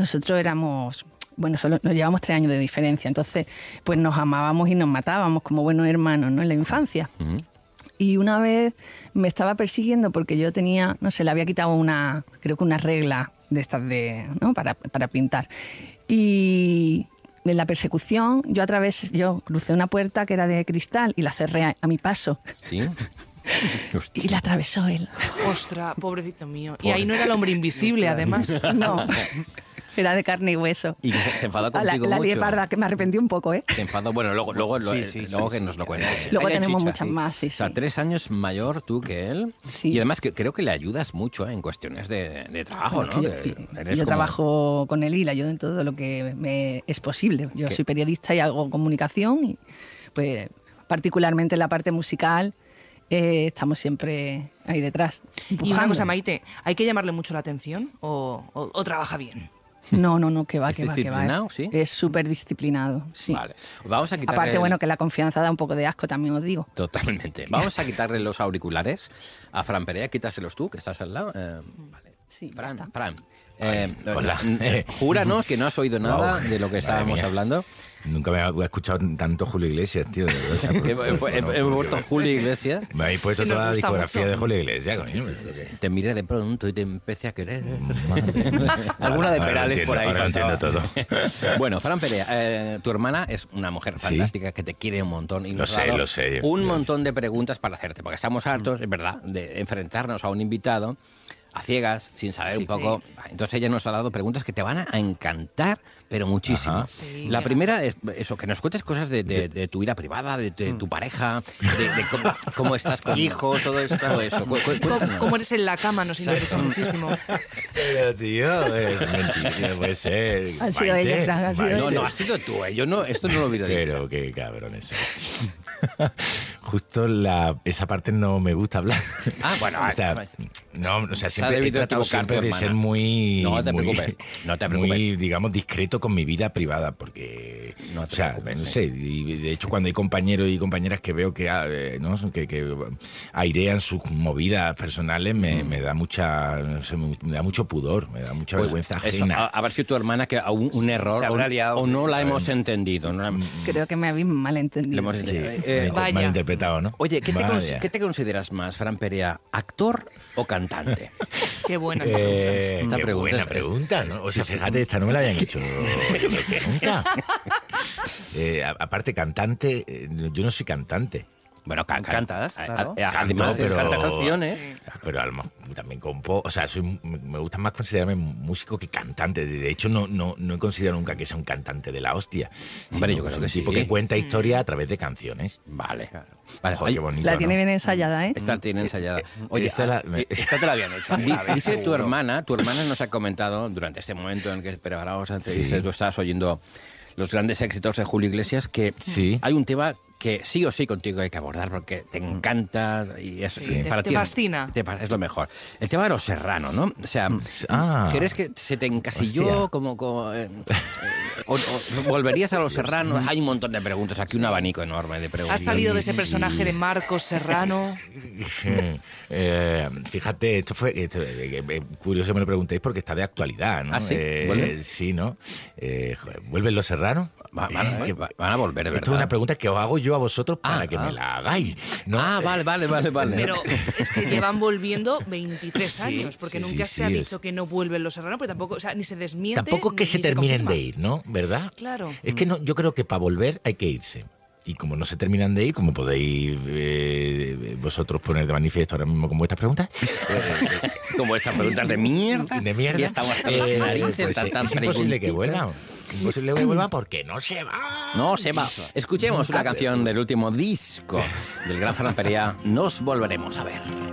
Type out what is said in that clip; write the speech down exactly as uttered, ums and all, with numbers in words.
nosotros éramos... Bueno, solo nos llevamos tres años de diferencia, entonces pues nos amábamos y nos matábamos como buenos hermanos, ¿no? En la infancia. Uh-huh. Y una vez me estaba persiguiendo porque yo tenía, no sé, le había quitado una, creo que una regla de estas de, ¿no? Para, para pintar. Y en la persecución yo a través, yo crucé una puerta que era de cristal y la cerré a, a mi paso. ¿Sí? Y la atravesó él. Ostras, pobrecito mío. Pobre. Y ahí no era el hombre invisible, además. No. Era de carne y hueso. Y se enfadó contigo la, la mucho. La parda, que me arrepentí un poco, ¿eh? Se enfadó, bueno, luego, luego, sí, lo, sí, luego sí, que sí, nos sí. lo cuente. Luego Hay tenemos chicha, muchas sí. más, sí, sí. O sea, tres años mayor tú que él. Sí. Y además que creo que le ayudas mucho ¿eh? En cuestiones de, de trabajo, ¿no? Yo, que yo como... trabajo con él y le ayudo en todo lo que me es posible. Yo ¿Qué? soy periodista y hago comunicación y pues particularmente en la parte musical eh, estamos siempre ahí detrás. Empujando. Y una cosa, Maite, ¿hay que llamarle mucho la atención o, o, o trabaja bien? No, no, no, que va, ¿Es que va, que va. disciplinado, sí? Es súper disciplinado, sí. Vale. Vamos a quitarle... Aparte, bueno, que la confianza da un poco de asco, también os digo. Totalmente. Vamos a quitarle los auriculares a Fran Perea. Quítaselos tú, que estás al lado. Eh, vale. Sí, Fran, basta. Fran. Eh, Hola. Júranos que no has oído nada No, de lo que estábamos mía. hablando. Nunca me he escuchado tanto Julio Iglesias, tío. De verdad, He bueno, he vuelto Julio Iglesias. Me habéis puesto Sí, nos toda la gusta discografía mucho. de Julio Iglesias, coño. Sí, sí, sí. Te miré de pronto y te empecé a querer. Alguna de Ahora Perales entiendo, por ahí ahora entiendo faltaba. todo. Bueno, Fran Perea, eh, tu hermana es una mujer Sí. fantástica que te quiere un montón. Y Lo nos ha sé, dado lo sé. un Dios. montón de preguntas para hacerte, porque estamos hartos, es verdad, de enfrentarnos a un invitado a ciegas, sin saber Sí, un poco. Entonces ella nos ha dado preguntas que te van a encantar, pero muchísimo. Ajá. Sí, La ya. primera es eso, que nos cuentes cosas de, de- de tu vida privada, de, de tu pareja, de, de cómo, cómo estás con Hijos, todo eso. todo eso. Cu- cu- ¿Cómo, cuéntanos. cómo eres en la cama? Nos interesa muchísimo. Pero, tío, es mentira, no puede ser. Han sido Maite, ellos, Fran, han sido Maite. No, no, has sido tú, ¿eh? Yo no, esto no lo olvido. Pero qué cabrón eso. Justo la, esa parte no me gusta hablar. Ah, bueno, o sea, no, o sea, se ha siempre he debido tratado equivocar tu siempre de hermana. ser muy... No te muy- preocupes, no te Muy, preocupes. digamos, discreto con mi vida privada, porque... No te o sea, preocupes, no ¿eh? sé, y de hecho cuando hay compañeros y compañeras que veo que, ah, eh, ¿no? que, que airean sus movidas personales, me, Mm. me da mucha... no sé, me, me da mucho pudor, me da mucha Pues vergüenza eso, ajena. a, a ver si tu hermana que a un, un error Se o, habrá liado, o no sí. la A hemos ver. entendido. No la- Creo que me habéis malentendido. Le hemos sí. entendido. Sí, Eh, mal- Vaya. malinterpretado, ¿no? Oye, ¿qué te, cons- Vaya. ¿qué te consideras más, Fran Perea? ¿Actor o cantante? Qué buena esta pregunta. Eh, Esta qué pregunta buena es- pregunta, ¿no? O sea, Sí, sí. fíjate, esta no me la habían hecho nunca. Eh, a- aparte, cantante, eh, yo no soy cantante. Bueno, can- can- Cantas, a- claro. a- a- Canto, además, pero- Canta canciones. Sí. Pero a lo mejor también compo, o sea, soy, me gusta más considerarme músico que cantante. De hecho, no, no, no he considerado nunca que sea un cantante de la hostia. Hombre, sino yo creo es que un sí. tipo que cuenta historia a través de canciones. Vale. Vale, Joder, oye, qué bonito, La ¿no? tiene bien ensayada, ¿eh? esta tiene ensayada. Oye, Esta la- ah, me- Esta te la habían hecho. di- A ver, dice tu seguro. hermana, tu hermana nos ha comentado durante este momento en el que preparábamos la entrevista, Sí. tú estabas oyendo los grandes éxitos de Julio Iglesias, que Sí. hay un tema que sí o sí contigo hay que abordar porque te encanta y es Sí, eh, te- para te ti fascina. te pa- es lo mejor. El tema de los Serrano, ¿no? O sea, Ah. ¿crees que se te encasilló Hostia. como, como, eh, eh, o, o volverías a los Serranos? Hay un montón de preguntas, aquí un abanico enorme de preguntas. Has salido de ese personaje de Marcos Serrano. Eh, fíjate, esto fue esto, eh, eh, curioso que me lo preguntéis porque está de actualidad, ¿no? ¿Ah, sí? Eh, ¿Vuelve? sí, ¿no? Eh, joder, ¿vuelven los serranos? Va- van, Eh, va- van a volver, Esto es ¿verdad? una pregunta que os hago yo a vosotros para Ah, que ah. me la hagáis. ¿no? Ah, Eh, vale, vale, vale, vale. Pero es que llevan volviendo veintitrés años, porque sí, nunca sí, se ha sí, dicho que no vuelven los Serrano, pero tampoco, o sea, ni se desmiente. Tampoco que ni se se terminen confirma. de ir, ¿no? ¿Verdad? Claro. Es que no, yo creo que para volver hay que irse. Y como no se terminan de ir, como podéis eh, vosotros poner de manifiesto ahora mismo con vuestras preguntas, Como estas preguntas de mierda. de mierda, Y estamos hasta las eh, narices, pues, tan- tan es imposible que preguntitas. vuelvan. Imposible que vuelvan porque no se va. No se va. Escuchemos una canción del último disco del gran Fran Perea. Nos volveremos a ver.